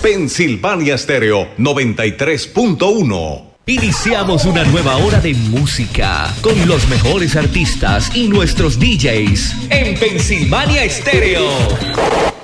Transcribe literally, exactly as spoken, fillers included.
Pensilvania Stereo noventa y tres punto uno. Iniciamos una nueva hora de música con los mejores artistas y nuestros D Js en Pensilvania Stereo.